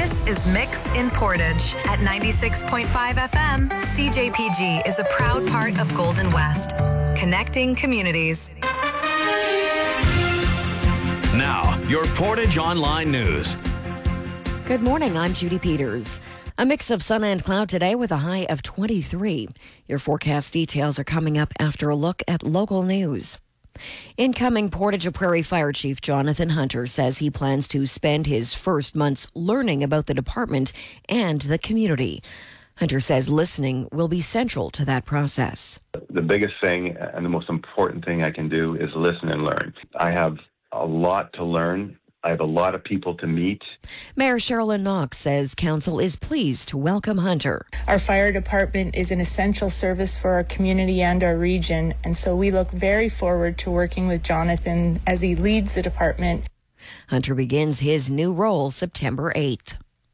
This is Mix in Portage at 96.5 FM. CJPG is a proud part of Golden West, connecting communities. Now, your Portage Online News. Good morning, I'm Judy Peters. A mix of sun and cloud today with a high of 23. Your forecast details are coming up after a look at local news. Incoming Portage Prairie Fire Chief Jonathan Hunter says he plans to spend his first months learning about the department and the community. Hunter says listening will be central to that process. The biggest thing and the most important thing I can do is listen and learn. I have a lot to learn. I have a lot of people to meet. Mayor Sherilyn Knox says council is pleased to welcome Hunter. Our fire department is an essential service for our community and our region, and so we look very forward to working with Jonathan as he leads the department. Hunter begins his new role September 8th.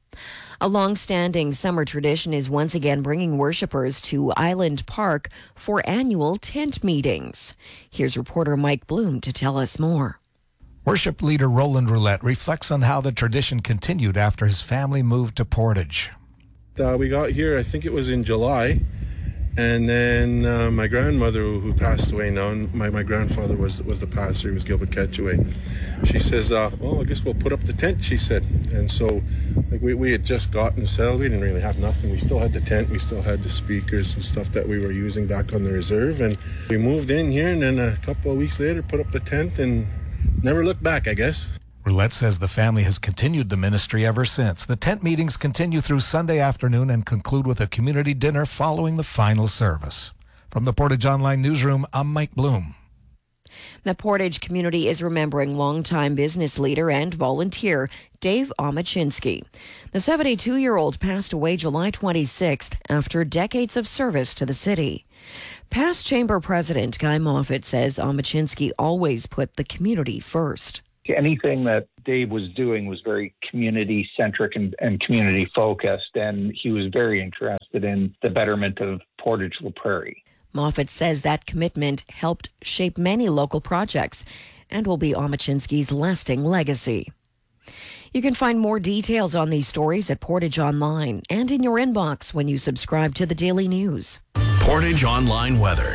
A long-standing summer tradition is once again bringing worshippers to Island Park for annual tent meetings. Here's reporter Mike Bloom to tell us more. Worship leader Roland Roulette reflects on how the tradition continued after his family moved to Portage. We got here, I think it was in July, and then my grandmother, who passed away now, and my grandfather was the pastor, he was Gilbert Ketchaway. She says, well, I guess we'll put up the tent, she said. And so we had just gotten settled. We didn't really have nothing. We still had the tent. We still had the speakers and stuff that we were using back on the reserve. And we moved in here, and then a couple of weeks later, put up the tent and never looked back, I guess. Roulette says the family has continued the ministry ever since. The tent meetings continue through Sunday afternoon and conclude with a community dinner following the final service. From the Portage Online Newsroom, I'm Mike Bloom. The Portage community is remembering longtime business leader and volunteer Dave Omachinsky. The 72-year-old passed away July 26th after decades of service to the city. Past Chamber President Guy Moffat says Omachinsky always put the community first. Anything that Dave was doing was very community-centric and community-focused, and he was very interested in the betterment of Portage La Prairie. Moffat says that commitment helped shape many local projects and will be Omachinsky's lasting legacy. You can find more details on these stories at Portage Online and in your inbox when you subscribe to the Daily News. Portage Online weather.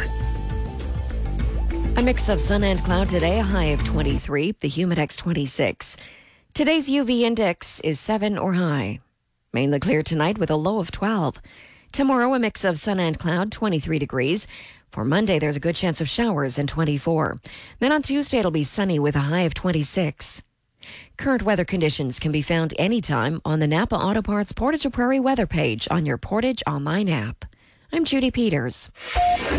A mix of sun and cloud today, a high of 23, the Humidex 26. Today's UV index is 7 or high. Mainly clear tonight with a low of 12. Tomorrow, a mix of sun and cloud, 23 degrees. For Monday, there's a good chance of showers and 24. Then on Tuesday, it'll be sunny with a high of 26. Current weather conditions can be found anytime on the Napa Auto Parts Portage Prairie weather page on your Portage Online app. I'm Judy Peters.